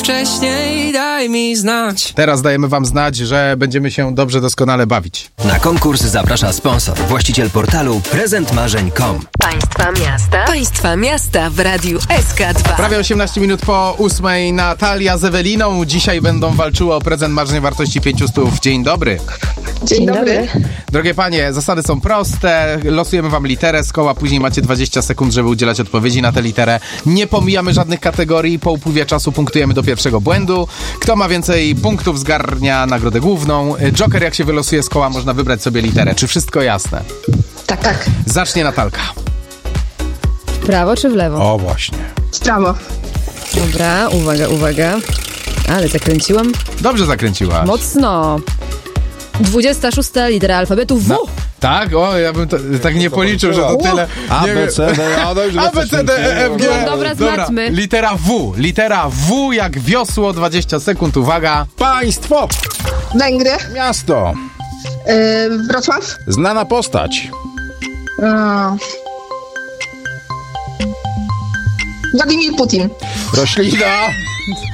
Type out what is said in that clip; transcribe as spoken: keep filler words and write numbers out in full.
Wcześniej daj mi znać. Teraz dajemy wam znać, że będziemy się dobrze, doskonale bawić. Na konkurs zaprasza sponsor, właściciel portalu prezent marzeń kropka com. Państwa miasta. Państwa miasta w Radiu S K dwa. Prawie osiemnaście minut po ósmej Natalia z Eweliną. Dzisiaj będą walczyły o prezent marzeń wartości pięciu stów. Dzień dobry. Dzień dobry. Drogie panie, zasady są proste. Losujemy wam literę z koła, później macie dwadzieścia sekund, żeby udzielać odpowiedzi na tę literę. Nie pomijamy żadnych kategorii. Po upływie czasu punktujemy do pierwszego błędu. Kto ma więcej punktów, zgarnia nagrodę główną. Joker, jak się wylosuje z koła, można wybrać sobie literę. Czy wszystko jasne? Tak, tak. Zacznie Natalka. W prawo czy w lewo? O, właśnie. W prawo. Dobra, uwaga, uwaga. Ale zakręciłam Dobrze zakręciłaś. mocno. dwudziesta szósta litera alfabetu W. No, tak? O, ja bym to, tak nie policzył, że to tyle. A, Nie B, wiem. C, D, A, dobrze, A, B, C, D, E, F, G. No dobra, znaczmy. Litera W. Litera W jak wiosło, dwadzieścia sekund, uwaga. Państwo, Węgry. miasto, Yy, Wrocław. znana postać, Yy. Władimir Putin. roślina,